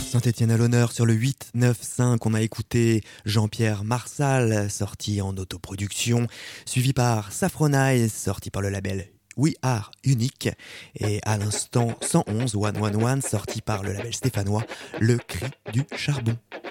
Saint-Étienne à l'honneur sur le 8-9-5. On a écouté Jean-Pierre Marsal, sorti en autoproduction, suivi par Saffronize, sorti par le label We Are Unique, et à l'instant 111 111, sorti par le label stéphanois Le Cri du Charbon.